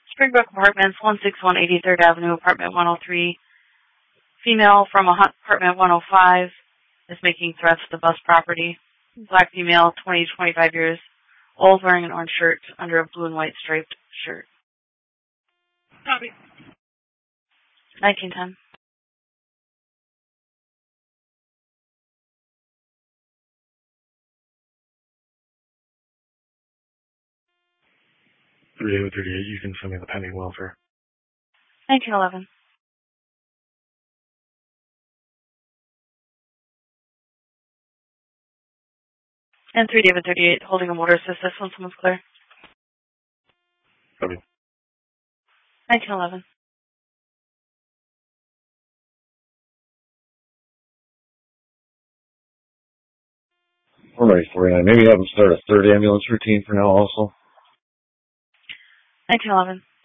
Springbrook Apartments, 161 83rd Avenue, apartment 103. Female from apartment 105 is making threats to bus property. Black female, 20 to 25 years old, wearing an orange shirt under a blue and white striped shirt. Copy. 1910. $3.38. You can send me the pending welfare. 1911. And 3 David 38, holding a motor assist when someone's clear. Copy. 1911. All right, 49. Maybe have them start a third ambulance routine for now also. 1911.